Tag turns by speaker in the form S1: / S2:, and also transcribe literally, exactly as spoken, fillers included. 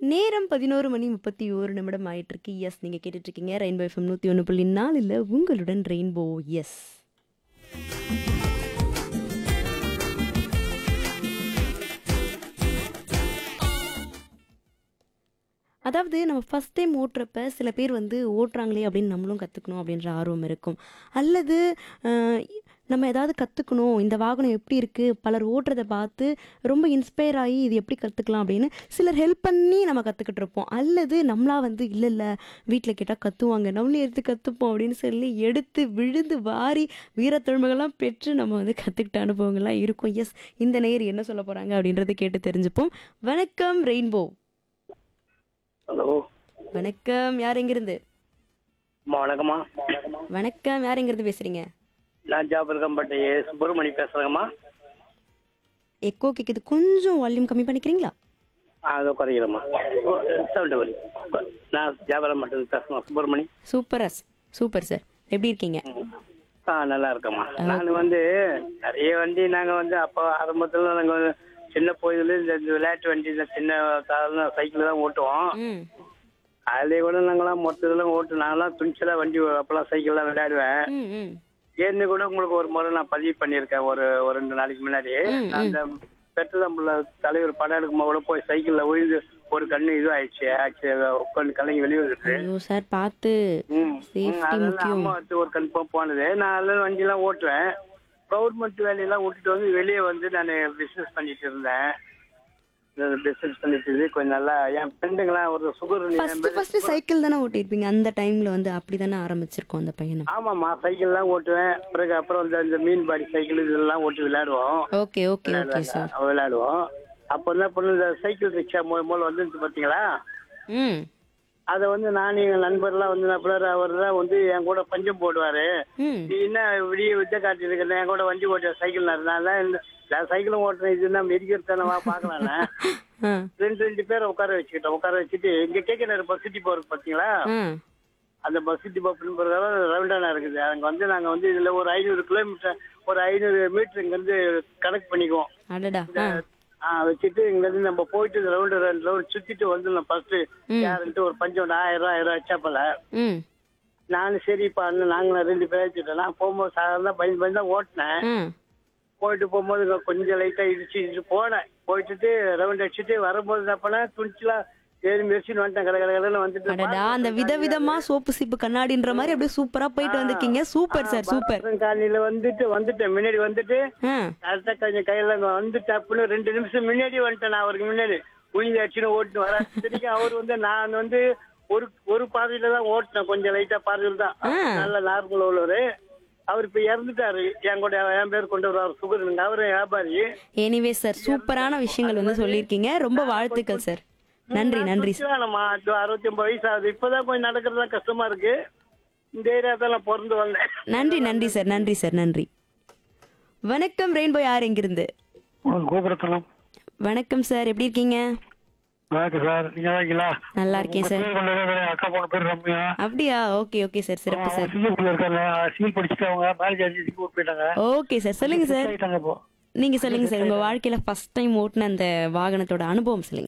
S1: நேரம் பதினொன்று மணி முப்பத்தி ஒன்று நிமிடம் ஆயிட்டிருக்கு. எஸ், நீங்க கேட்டுட்டு இருக்கீங்க ரெயின்போ எஃப்எம் நூற்றி ஒன்று புள்ளி நாலில் உங்களுடன் ரெயின்போ. எஸ், அதாவது நம்ம ஃபஸ்ட் டைம் ஓட்டுறப்ப சில பேர் வந்து ஓட்டுறாங்களே அப்படின்னு நம்மளும் கற்றுக்கணும் அப்படின்ற ஆர்வம் இருக்கும். அல்லது அஹ், நம்ம ஏதாவது கற்றுக்கணும், இந்த வாகனம் எப்படி இருக்குது, பலர் ஓட்டுறதை பார்த்து ரொம்ப இன்ஸ்பயர் ஆகி இது எப்படி கற்றுக்கலாம் அப்படின்னு சிலர் ஹெல்ப் பண்ணி நம்ம கற்றுக்கிட்டு இருப்போம். அல்லது நம்மளா வந்து இல்லை இல்லை வீட்டில் கேட்டால் கற்றுவாங்க, நம்மளே எடுத்து கற்றுப்போம் அப்படின்னு சொல்லி எடுத்து விழுந்து வாரி வீரத்தொழுமைகள்லாம் பெற்று நம்ம வந்து கற்றுக்கிட்ட அனுபவங்கள்லாம் இருக்கும். எஸ், இந்த நேயர் என்ன சொல்ல போகிறாங்க அப்படின்றத கேட்டு தெரிஞ்சுப்போம். வணக்கம் ரெயின்போ.
S2: ஹலோ,
S1: வணக்கம், யார் எங்கிருந்து?
S2: அம்மா வணக்கம்மா.
S1: வணக்கம், யார் எங்கிருந்து பேசுறீங்க?
S2: நான் ஜாபர் கம்பட்டி சுப்பிரமணி பேசுறேங்கம்மா.
S1: எக்கோ கேக்குது, கொஞ்சம் வால்யூம் கம்மி பண்ணிக்கிறீங்களா?
S2: ஆ அதோ குறைக்கிறேம்மா. சவுண்டு வரி. நான் ஜாபரம் மட்டும் பேசுகிறேன், சுப்பிரமணி.
S1: சூப்பரா சூப்பர் சார், எப்படி இருக்கீங்க?
S2: ஆ நல்லா இருக்கேம்மா. நான் வந்து நிறைய வண்டி நாங்கள் வந்து அப்போ ஆரம்பத்தில் நாங்கள் வந்து சின்ன போயதுல இந்த இந்த விளையாட்டு வண்டி இந்த சின்ன சாதாரண சைக்கிள் தான் ஓட்டுவோம்.
S1: ம்
S2: அதிலே கூட நாங்களாம் மொத்தத்தில் ஓட்டு நாங்களாம் துணிச்சலாக வண்டி அப்போல்லாம் சைக்கிள்லாம் விளையாடுவேன்.
S1: ம் ம்
S2: ஏன்னு கூட உங்களுக்கு ஒரு முறை நான் பதிவு பண்ணியிருக்கேன். ஒரு ஒரு ரெண்டு நாளைக்கு முன்னாடி
S1: ம்,
S2: நான் அந்த பெற்றதம்புல தலைவர் படம் எடுக்கும் போது போய் சைக்கிள்ல விழுந்து ஒரு கண்ணு இது ஆயிடுச்சு. ஆச்சு உட்காந்து கலங்கி வெளியே வந்துட்டு.
S1: ஐயோ சார், பார்த்து சேஃப்டி
S2: அதெல்லாம்
S1: முக்கியம்.
S2: அம்மா வச்சு ஒரு கண் போ- போனது. நான் அதில் வண்டியெல்லாம் ஓட்டுவேன். கவர்மெண்ட் வேலையெல்லாம் விட்டுட்டு வந்து வெளியே வந்து நான் பிஸ்னஸ் பண்ணிட்டு இருந்தேன். பிஸ்னஸ் பண்ணிட்டு இருந்து கொஞ்சம் நல்லா என் ஃப்ரெண்டுங்களாம் ஒரு சுகர்.
S1: ஃபர்ஸ்ட் ஃபர்ஸ்ட் சைக்கிள் தானே ஓட்டியிருப்பீங்க அந்த டைம்ல, வந்து அப்படி தானே ஆரம்பிச்சிருக்கோம் அந்த பயணம்.
S2: ஆமாம்மா, சைக்கிள் தான் ஓட்டுவேன். பிறகு அப்புறம் இந்த இந்த மீன் பாடி சைக்கிள் இதெல்லாம் ஓட்டி விளையாடுவோம்.
S1: Okay okay okay sir.
S2: விளையாடுவோம். அப்போ என்ன பண்ணு, இந்த சைக்கிள் ரிக்ஷா மூலம் மூலம் வந்துருச்சு பார்த்தீங்களா.
S1: ம்
S2: அதை வந்து நான் எங்கள் நண்பர்லாம் வந்து நண்பர் அவர் தான் வந்து என் கூட பஞ்சம் போடுவார்.
S1: ம்
S2: நீ என்ன விடிய வித்த காட்டிருக்கேன் என் கூட வண்டி ஓட்ட சைக்கிள் இருந்தால நான் சைக்கிளும் ஓட்டுறேன். இதுன்னா மெடிக்கல் தானவா பார்க்கலாம்ல.
S1: ஆ
S2: ரெண்டு ரெண்டு பேரை உட்கார வச்சுக்கிட்டோம். உட்கார வச்சுட்டு இங்கே கேட்க பஸ் சிட்டி போகிறது பார்த்தீங்களா.
S1: ஆ
S2: அந்த பஸ் சிட்டி போப்பின் பிறகு ரவுண்டானா இருக்குது. அங்கே வந்து நாங்கள் வந்து இதில் ஒரு ஐநூறு கிலோமீட்டர் ஒரு ஐநூறு மீட்டர் இங்கேருந்து கனெக்ட் பண்ணிக்குவோம்.
S1: அடடா. ஆ
S2: ஆ வச்சுட்டு இங்கேருந்து நம்ம போயிட்டு ரவுண்டு ரெண்டு ரவுண்ட் சுற்றிட்டு வந்துடலாம். ஃபர்ஸ்ட்டு யாருன்ட்டு ஒரு பஞ்சம் ஆயிரம் ரூபா ஆயிரம் ரூபா வச்சாப்பல.
S1: ம்
S2: நானும் சரிப்பா அண்ணன் நாங்களும் ரெண்டு பேர் வச்சுட்டேன். நான் போகும்போது சாதாரண பயந்து பயந்து தான் ஓட்டினேன்.
S1: ம்
S2: போயிட்டு போகும்போது இங்க கொஞ்சம் லைட்டாக இடிச்சு இடிச்சு போனேன். போயிட்டு ரவுண்ட் அடிச்சுட்டு வரும்போது என்ன பண்ணேன், துணிச்சலா ஏறி மிதிச்சுன்னு வந்துட்டேன். கடை கடை கடைன்னு வந்துட்டு
S1: அடடா, அந்த விதவிதமா சோப்பு சீப்பு கண்ணாடின்ற மாதிரி அப்படியே சூப்பரா போயிட்டு வந்திருக்கீங்க. Super sir, super.
S2: காலையில வந்துட்டு வந்துட்டேன் முன்னாடி வந்துட்டு
S1: ஆ
S2: கரெக்டா கொஞ்சம் கையில வந்து டப்புன்னு ரெண்டு நிமிஷம் முன்னாடி வந்துட்டேன். நான் அவருக்கு முன்னாடி உயிர் அடிச்சுன்னு ஓட்டு வர தெரியும். அவர் வந்து நான் வந்து ஒரு ஒரு பாதையில தான் ஓட்டினேன். கொஞ்சம் லைட்டா பாதையில் தான் நல்ல நார்மல் உள்ளவர். அவர் இப்ப இறந்துட்டாரு. என் கூட என் பேர் கொண்டு வருவார் சுகர். அவரு வியாபாரி.
S1: எனிவே சார், சூப்பரான விஷயங்கள் வந்து சொல்லியிருக்கீங்க. ரொம்ப வாழ்த்துக்கள் சார். நன்றி நன்றி சார்.
S2: நம்ம அறுபத்தி ஒன்பது வயசு ஆகுது. இப்பதான் கொஞ்சம் நடக்கிறதுலாம் கஷ்டமா இருக்கு. இந்த ஏரியாதான் நான் பிறந்து வந்தேன்.
S1: நன்றி நன்றி சார், நன்றி சார், நன்றி. வணக்கம் ரெயின்போ, யார் எங்கிருந்து?
S2: கோபுரத்தனம்.
S1: வணக்கம் சார், எப்படி இருக்கீங்க?
S2: வணக்கம் சார், நீங்க இருக்கீங்களா?
S1: நல்லா இருக்கேன் சார்.
S2: அக்கா பொண்ணு பேர் ரம்யா.
S1: அப்படியா? ஓகே ஓகே சார், சிறப்பு சார்.
S2: சிங்கப்பூர்ல இருக்காங்க. சிவில் படிச்சுட்டு அவங்க மேரேஜ் ஆச்சு சிங்கப்பூர் போயிட்டாங்க.
S1: ஓகே சார், சொல்லுங்க சார்.
S2: ஆயிட்டாங்க இப்போ.
S1: நீங்க சொல்லுங்க சார், உங்க வாழ்க்கையில ஃபர்ஸ்ட் டைம் ஓட்டுன அந்த வாகனத்தோட அனுபவம் சொல்லுங்க.